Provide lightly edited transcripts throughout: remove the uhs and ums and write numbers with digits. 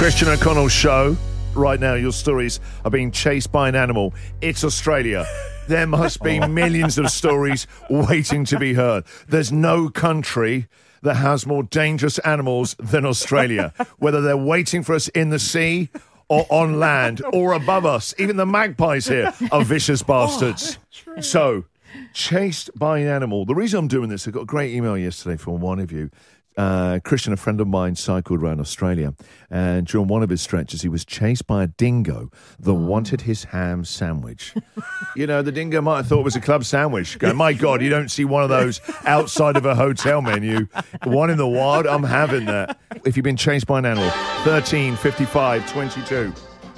Christian O'Connell Show. Right now, your stories are being chased by an animal. It's Australia. There must be millions of stories waiting to be heard. There's no country that has more dangerous animals than Australia, whether they're waiting for us in the sea or on land or above us. Even the magpies here are vicious bastards. So, chased by an animal. The reason I'm doing this, I got a great email yesterday from one of you. Christian, a friend of mine, cycled around Australia, and during one of his stretches, he was chased by a dingo that wanted his ham sandwich. You know, the dingo might have thought it was a club sandwich. Going, my God, you don't see one of those outside of a hotel menu. One in the wild, I'm having that. If you've been chased by an animal, 13, 55, 22.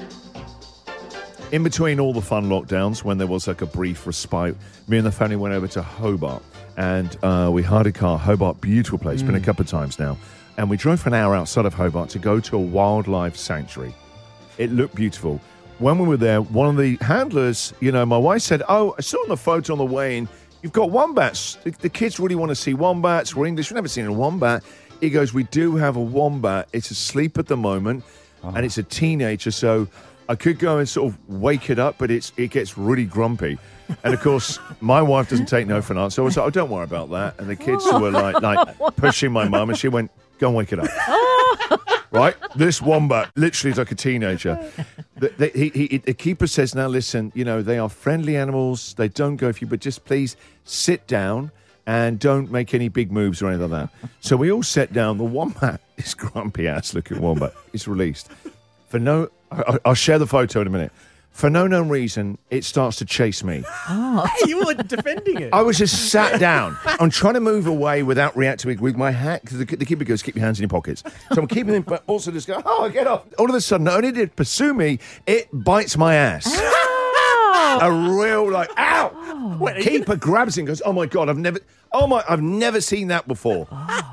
In between all the fun lockdowns, when there was like a brief respite, me and the family went over to Hobart. And we hired a car. Hobart, beautiful place. Been a couple of times now. And we drove for an hour outside of Hobart to go to a wildlife sanctuary. It looked beautiful. When we were there, one of the handlers, you know, my wife said, oh, I saw on the photo on the way in, you've got wombats. The kids really want to see wombats. We're English. We've never seen a wombat. He goes, we do have a wombat. It's asleep at the moment, and it's a teenager, so I could go and sort of wake it up, but it gets really grumpy. And, of course, my wife doesn't take no for an answer. So I was like, oh, don't worry about that. And the kids were like pushing my mum, and she went, go and wake it up. Right? This wombat literally is like a teenager. The keeper says, now listen, you know, they are friendly animals. They don't go for you, but just please sit down and don't make any big moves or anything like that. So we all sat down. The wombat, this grumpy-ass looking wombat, is released. I'll share the photo in a minute. For no known reason, it starts to chase me. Oh. You were defending it. I was just sat down. I'm trying to move away without reacting with my hat, because the keeper goes, keep your hands in your pockets. So I'm keeping them, but also just go, oh, get off. All of a sudden, not only did it pursue me, it bites my ass. A real, like, ow! Oh. Keeper grabs it and goes, oh, my God, I've never seen that before.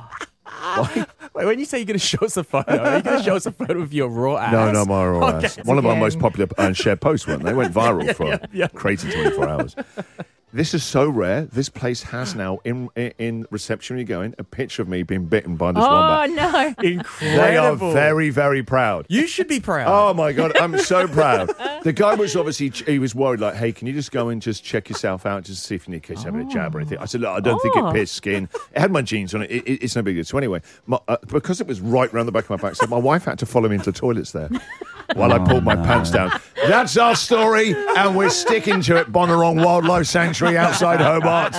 Wait, when you say you're going to show us a photo, are you going to show us a photo of your raw ass? No, my raw ass. One of our most popular shared posts, weren't they? They went viral for crazy 24 hours. This is so rare. This place has now, in reception when you go in, a picture of me being bitten by this wombat. Oh, no. Incredible. They are very, very proud. You should be proud. Oh, my God. I'm so proud. The guy was obviously, he was worried, like, hey, can you just go and just check yourself out, just see if you need to have a jab or anything. I said, look, I don't think it pierced skin. It had my jeans on it. It's no big deal. So anyway, because it was right round the back of my back, so my wife had to follow me into the toilets there while I pulled my pants down. That's our story, and we're sticking to it. Bonnarong Wildlife Sanctuary outside Hobart.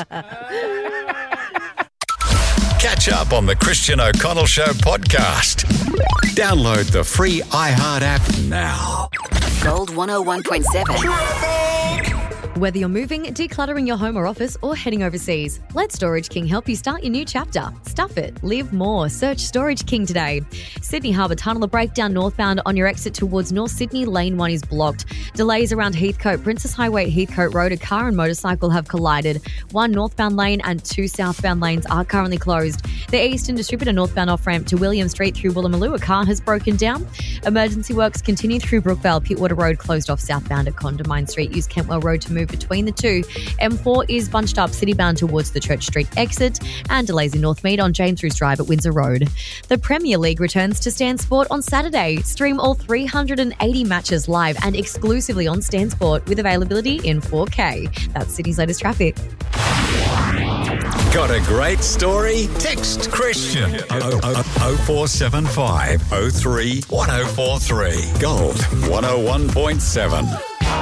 Catch up on the Christian O'Connell Show podcast. Download the free iHeart app now. Gold 101.7. Whether you're moving, decluttering your home or office, or heading overseas, let Storage King help you start your new chapter. Stuff it. Live more. Search Storage King today. Sydney Harbour Tunnel, a breakdown northbound on your exit towards North Sydney. Lane 1 is blocked. Delays around Heathcote. Princess Highway, Heathcote Road. A car and motorcycle have collided. 1 northbound lane and 2 southbound lanes are currently closed. The Eastern Distributor northbound off-ramp to William Street through Woolloomooloo. A car has broken down. Emergency works continue through Brookvale. Pittwater Road closed off southbound at Condamine Street. Use Kentwell Road to move between the two. M4 is bunched up citybound towards the Church Street exit, and delays in Northmead on James Roos Drive at Windsor Road. The Premier League returns to Stan Sport on Saturday. Stream all 380 matches live and exclusively on Stan Sport with availability in 4K. That's Sydney's latest traffic. Got a great story? Text Christian 0475 03 1043. Gold 101.7.